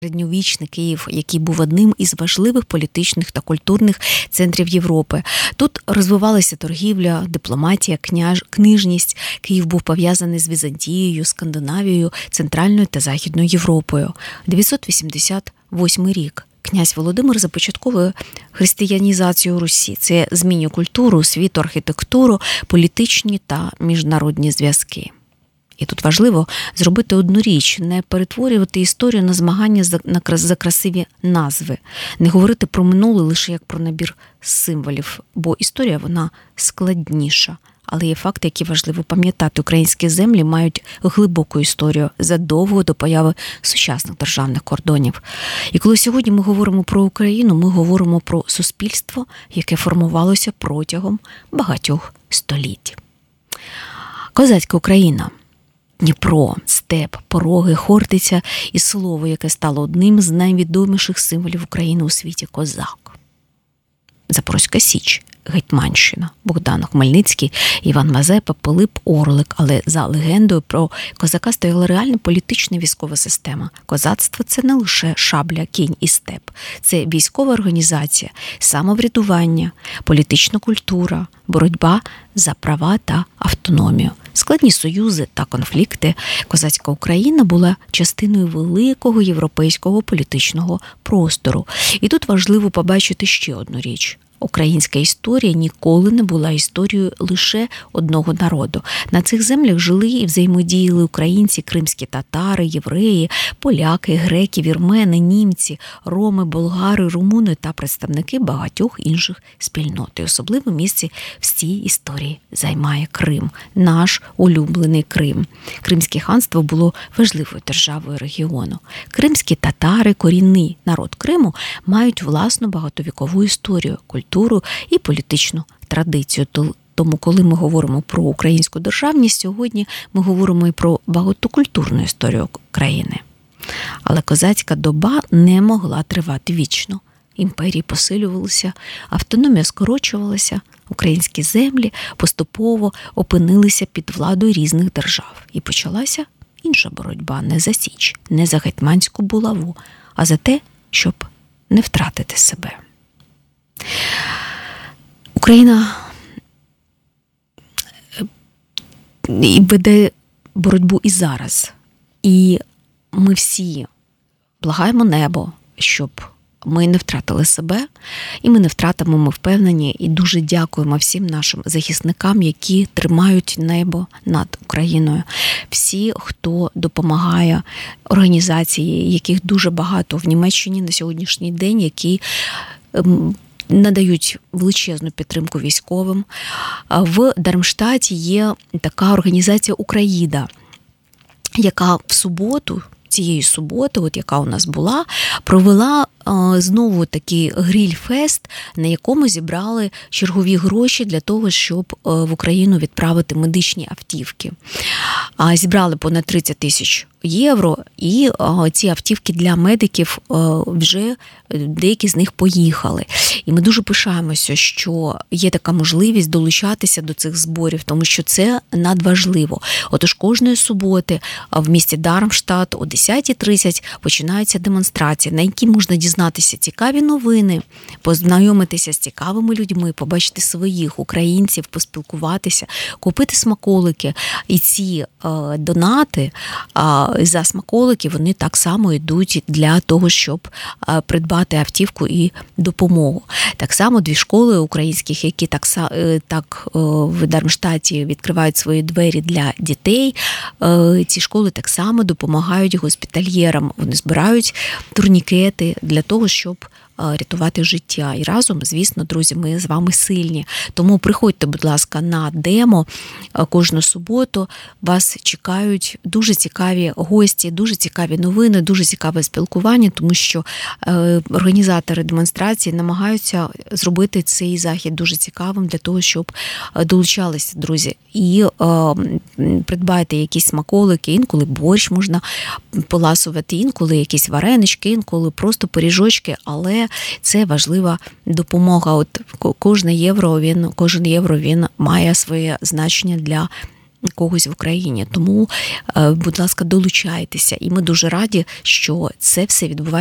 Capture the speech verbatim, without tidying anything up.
Середньовічний Київ, який був одним із важливих політичних та культурних центрів Європи. Тут розвивалася торгівля, дипломатія, княж, книжність. Київ був пов'язаний з Візантією, Скандинавією, Центральною та Західною Європою. дев'ятсот вісімдесят восьмий рік. Князь Володимир започатковує християнізацію Русі. Це змінює культуру, освіту, архітектуру, політичні та міжнародні зв'язки. І тут важливо зробити одну річ – не перетворювати історію на змагання за красиві назви, не говорити про минуле лише як про набір символів, бо історія, вона складніша. Але є факти, які важливо пам'ятати. Українські землі мають глибоку історію задовго до появи сучасних державних кордонів. І коли сьогодні ми говоримо про Україну, ми говоримо про суспільство, яке формувалося протягом багатьох століть. Козацька Україна. Дніпро, степ, пороги, Хортиця і слово, яке стало одним з найвідоміших символів України у світі – козак. Запорозька Січ, Гетьманщина, Богдан Хмельницький, Іван Мазепа, Пилип Орлик. Але за легендою про козака стояла реальна політична військова система. Козацтво – це не лише шабля, кінь і степ. Це військова організація, самоврядування, політична культура, боротьба за права та автономію. Складні союзи та конфлікти. Козацька Україна була частиною великого європейського політичного простору. І тут важливо побачити ще одну річ. Українська історія ніколи не була історією лише одного народу. На цих землях жили і взаємодіяли українці, кримські татари, євреї, поляки, греки, вірмени, німці, роми, болгари, румуни та представники багатьох інших спільнот. І особливе місце в цій історії займає Крим, наш улюблений Крим. Кримське ханство було важливою державою регіону. Кримські татари, корінний народ Криму, мають власну багатовікову історію, культуру, культуру і політичну традицію. Тому, коли ми говоримо про українську державність, сьогодні ми говоримо і про багатокультурну історію країни. Але козацька доба не могла тривати вічно. Імперії посилювалися, автономія скорочувалася, українські землі поступово опинилися під владою різних держав. І почалася інша боротьба не за Січ, не за гетьманську булаву, а за те, щоб не втратити себе. Україна веде боротьбу і зараз. І ми всі благаємо небо, щоб ми не втратили себе, і ми не втратимо, ми впевнені, і дуже дякуємо всім нашим захисникам, які тримають небо над Україною. Всі, хто допомагає, організації, яких дуже багато в Німеччині на сьогоднішній день, які надають величезну підтримку військовим. В Дармштаті є така організація «Україда», яка в суботу, цієї суботи, от яка у нас була, провела знову такий гриль-фест, на якому зібрали чергові гроші для того, щоб в Україну відправити медичні автівки. Зібрали понад тридцять тисяч євро, і ці автівки для медиків вже деякі з них поїхали. І ми дуже пишаємося, що є така можливість долучатися до цих зборів, тому що це надважливо. Отож, кожної суботи в місті Дармштадт о десята тридцять починаються демонстрації, на які можна дізнатися цікаві новини, познайомитися з цікавими людьми, побачити своїх українців, поспілкуватися, купити смаколики. І ці донати за смаколики, вони так само йдуть для того, щоб придбати автівку і допомогу. Так само дві школи українських, які так, так в Дармштадті відкривають свої двері для дітей, ці школи так само допомагають госпітальєрам. Вони збирають турнікети для того, щоб рятувати життя. І разом, звісно, друзі, ми з вами сильні. Тому приходьте, будь ласка, на демо кожну суботу. Вас чекають дуже цікаві гості, дуже цікаві новини, дуже цікаве спілкування, тому що організатори демонстрації намагаються зробити цей захід дуже цікавим для того, щоб долучалися, друзі. І придбайте якісь смаколики, інколи борщ можна поласувати, інколи якісь варенички, інколи просто пиріжочки, але це важлива допомога. От кожне євро, він, кожен євро він має своє значення для когось в Україні. Тому, будь ласка, долучайтеся. І ми дуже раді, що це все відбувається